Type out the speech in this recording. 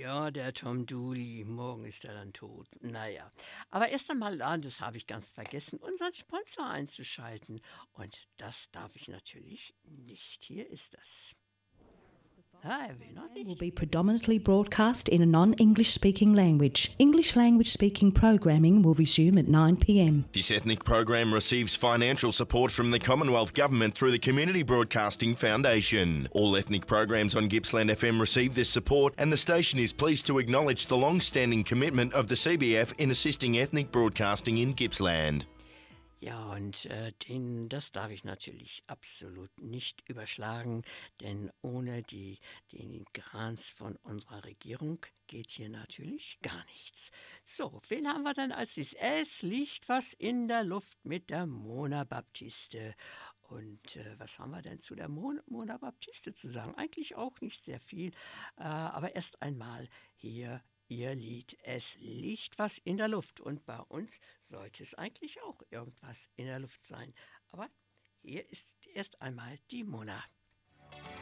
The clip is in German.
Ja, der Tom Dooley, morgen ist er dann tot. Naja, aber erst einmal, das habe ich ganz vergessen, unseren Sponsor einzuschalten. Und das darf ich natürlich nicht. Hier ist das. Er will noch Will nicht. be predominantly broadcast in a non-English speaking language. English language speaking programming will resume at 9 p.m. This ethnic program receives financial support from the Commonwealth Government through the Community Broadcasting Foundation. All ethnic programs on Gippsland FM receive this support, and the station is pleased to acknowledge the long-standing commitment of the CBF in assisting ethnic broadcasting in Gippsland. Ja, und das darf ich natürlich absolut nicht überschlagen, denn ohne den Grants von unserer Regierung geht hier natürlich gar nichts. So, wen haben wir dann als nächstes? Es liegt was in der Luft mit der Mona Baptiste. Und was haben wir denn zu der Mona Baptiste zu sagen? Eigentlich auch nicht sehr viel, aber erst einmal hier ihr Lied. Es liegt was in der Luft und bei uns sollte es eigentlich auch irgendwas in der Luft sein. Aber hier ist erst einmal die Mona.